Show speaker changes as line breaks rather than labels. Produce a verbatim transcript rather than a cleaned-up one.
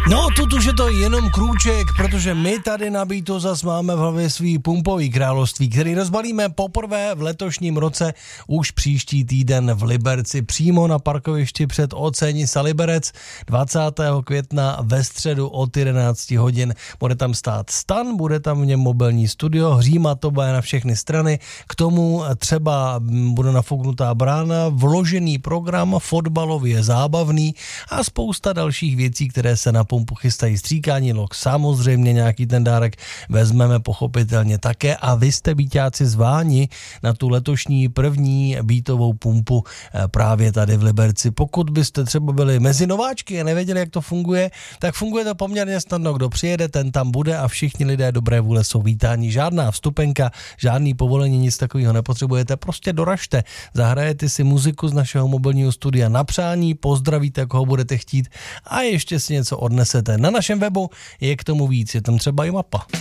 No, тут už je to jenom krůček, protože my tady na Beatu zas máme v hlavě svý pumpový království, který rozbalíme poprvé v letošním roce už příští týden v Liberci, přímo na parkovišti před Ocenisa Liberec dvacátého května ve středu od jedenáct hodin. Bude tam stát stan, bude tam v něm mobilní studio, hřímat to bude na všechny strany, k tomu třeba bude nafouknutá brána, vložený program, fotbalově zábavný a spousta dalších věcí, které se na pumpu chystají. Stříkání lok, samozřejmě nějaký ten dárek vezmeme pochopitelně také a vy jste Beatáci zváni na tu letošní první Beatovou pumpu právě tady v Liberci. Pokud byste třeba byli mezi nováčky a nevěděli, jak to funguje, tak funguje to poměrně snadno. Kdo přijede, ten tam bude a všichni lidé dobré vůle jsou vítáni. Žádná vstupenka, žádný povolení, nic takového nepotřebujete, prostě doražte. Zahrajete si muziku z našeho mobilního studia na přání, pozdravíte, jak ho budete chtít a ještě si něco odnesete. Na našem webu je k tomu víc, je tam třeba i mapa.